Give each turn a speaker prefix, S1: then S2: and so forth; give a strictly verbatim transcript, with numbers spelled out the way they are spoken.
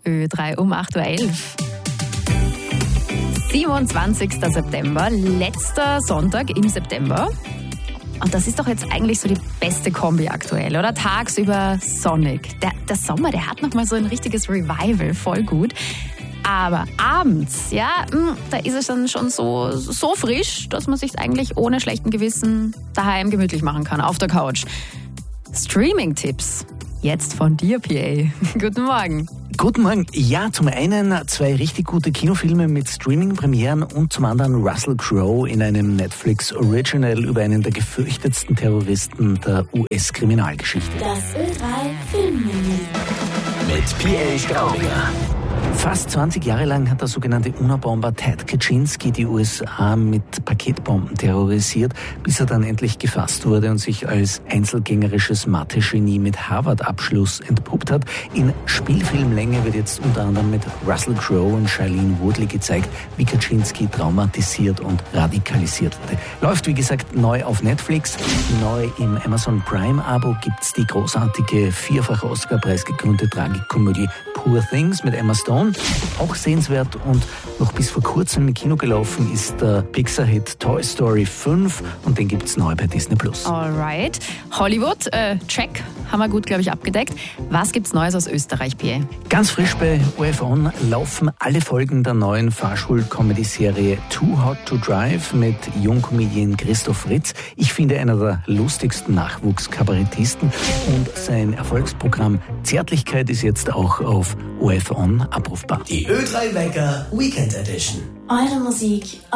S1: Ö drei um acht Uhr elf. siebenundzwanzigster September, letzter Sonntag im September. Und das ist doch jetzt eigentlich so die beste Kombi aktuell, oder? Tagsüber sonnig. Der, der Sommer, der hat nochmal so ein richtiges Revival, voll gut. Aber abends, ja, da ist es dann schon so, so frisch, dass man sich eigentlich ohne schlechten Gewissen daheim gemütlich machen kann, auf der Couch. Streaming-Tipps. Jetzt von dir, P A. Guten Morgen.
S2: Guten Morgen. Ja, zum einen zwei richtig gute Kinofilme mit Streaming-Premieren und zum anderen Russell Crowe in einem Netflix-Original über einen der gefürchtetsten Terroristen der U S-Kriminalgeschichte.
S3: Das Ö drei Filmmenü
S2: mit P A Straubinger. Fast zwanzig Jahre lang hat der sogenannte UNO-Bomber Ted Kaczynski die U S A mit Paketbomben terrorisiert, bis er dann endlich gefasst wurde und sich als einzelgängerisches Mathe-Genie mit Harvard-Abschluss entpuppt hat. In Spielfilmlänge wird jetzt unter anderem mit Russell Crowe und Shailene Woodley gezeigt, wie Kaczynski traumatisiert und radikalisiert wurde. Läuft, wie gesagt, neu auf Netflix. Neu im Amazon Prime-Abo gibt's die großartige, vierfach Oscar-Preis gekrönte Tragikkomödie Poor Things mit Emma Stone. Auch sehenswert und noch bis vor kurzem im Kino gelaufen ist der Pixar-Hit Toy Story fünf und den gibt's neu bei Disney Plus.
S1: Alright. Hollywood, äh, check, haben wir gut, glaube ich, abgedeckt. Was gibt's Neues aus Österreich, P A?
S2: Ganz frisch bei O F O N laufen alle Folgen der neuen Fahrschul-Comedy-Serie Too Hot to Drive mit Jungcomedian Christoph Ritz. Ich finde, einer der lustigsten Nachwuchskabarettisten, und sein Erfolgsprogramm Zärtlichkeit ist jetzt auch auf O F O N abrufbar.
S4: Die Ö drei Wecker Weekend Edition.
S3: Eure Musik